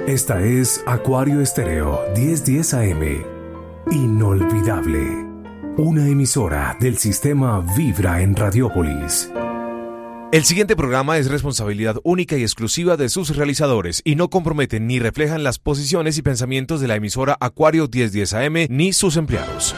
Esta es Acuario Estéreo 1010 AM. Inolvidable. Una emisora del sistema Vibra en Radiópolis. El siguiente programa es responsabilidad única y exclusiva de sus realizadores y no comprometen ni reflejan las posiciones y pensamientos de la emisora Acuario 1010 AM ni sus empleados.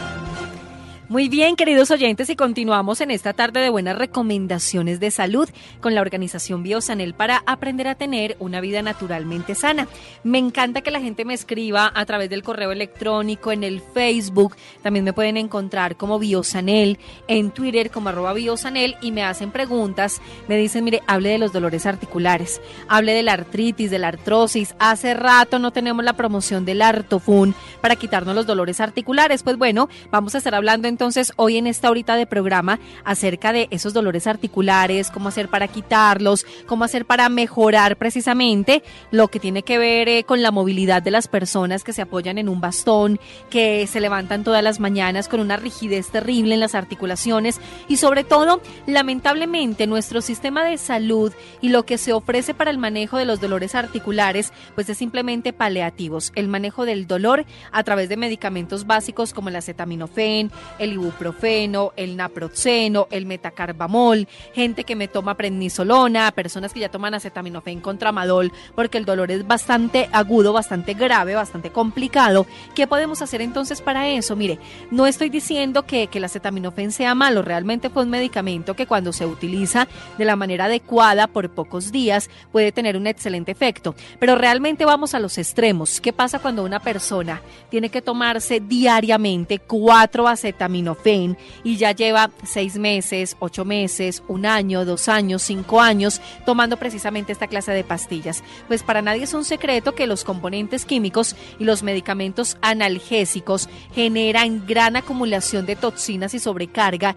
Muy bien, queridos oyentes, y continuamos en esta tarde de buenas recomendaciones de salud con la organización Biosanel para aprender a tener una vida naturalmente sana. Me encanta que la gente me escriba a través del correo electrónico, en el Facebook, también me pueden encontrar como Biosanel, en Twitter como @Biosanel, y me hacen preguntas, me dicen, mire, hable de los dolores articulares, hable de la artritis, de la artrosis, hace rato no tenemos la promoción del Artofun para quitarnos los dolores articulares. Pues bueno, vamos a estar hablando entonces hoy en esta horita de programa acerca de esos dolores articulares, cómo hacer para quitarlos, cómo hacer para mejorar precisamente lo que tiene que ver con la movilidad de las personas que se apoyan en un bastón, que se levantan todas las mañanas con una rigidez terrible en las articulaciones y sobre todo, lamentablemente, nuestro sistema de salud y lo que se ofrece para el manejo de los dolores articulares pues es simplemente paliativos, el manejo del dolor a través de medicamentos básicos como el acetaminofén, el ibuprofeno, el naproxeno, el metacarbamol, gente que me toma prednisolona, personas que ya toman acetaminofén con tramadol porque el dolor es bastante agudo, bastante grave, bastante complicado. ¿Qué podemos hacer entonces para eso? Mire, no estoy diciendo que el acetaminofén sea malo, realmente fue un medicamento que cuando se utiliza de la manera adecuada por pocos días puede tener un excelente efecto, pero realmente vamos a los extremos. ¿Qué pasa cuando una persona tiene que tomarse diariamente 4 acetaminofén y ya lleva 6 meses, 8 meses, 1 año, 2 años, 5 años tomando precisamente esta clase de pastillas? Pues para nadie es un secreto que los componentes químicos y los medicamentos analgésicos generan gran acumulación de toxinas y sobrecarga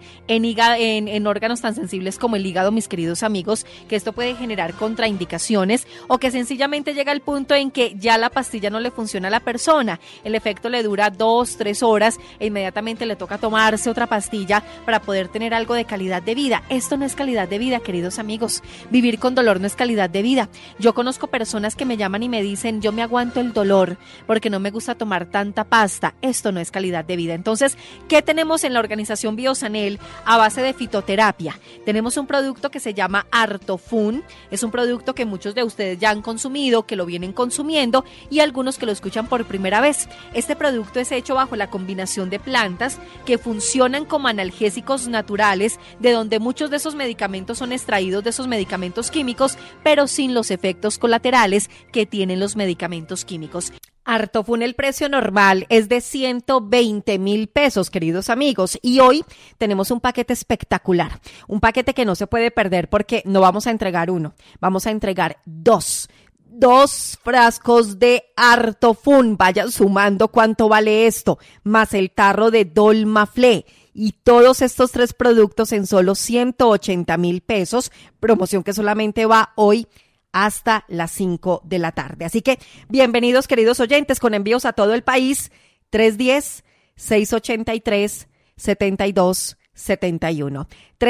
en órganos tan sensibles como el hígado, mis queridos amigos, que esto puede generar contraindicaciones o que sencillamente llega al punto en que ya la pastilla no le funciona a la persona, el efecto le dura 2, 3 horas e inmediatamente le toca tomarse otra pastilla para poder tener algo de calidad de vida. Esto no es calidad de vida, queridos amigos. Vivir con dolor no es calidad de vida. Yo conozco personas que me llaman y me dicen, yo me aguanto el dolor porque no me gusta tomar tanta pasta. Esto no es calidad de vida. Entonces, ¿qué tenemos en la organización Biosanel a base de fitoterapia? Tenemos un producto que se llama Artofun. Es un producto que muchos de ustedes ya han consumido, que lo vienen consumiendo y algunos que lo escuchan por primera vez. Este producto es hecho bajo la combinación de plantas que funcionan como analgésicos naturales, de donde muchos de esos medicamentos son extraídos de esos medicamentos químicos, pero sin los efectos colaterales que tienen los medicamentos químicos. Artofun, el precio normal es de 120,000 pesos, queridos amigos, y hoy tenemos un paquete espectacular, un paquete que no se puede perder porque no vamos a entregar uno, vamos a entregar 2 frascos de Artofun. Vayan sumando cuánto vale esto, más el tarro de Dolmaflé. Y todos estos 3 productos en solo 180,000 pesos, promoción que solamente va hoy hasta las 5 de la tarde. Así que bienvenidos, queridos oyentes, con envíos a todo el país, 310-683-7271.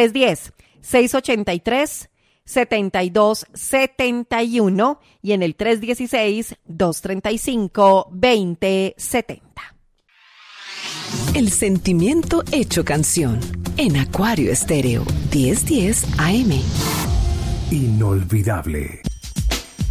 310-683-7271 y en el 316-235-2070. El sentimiento hecho canción en Acuario Estéreo 1010 AM. Inolvidable.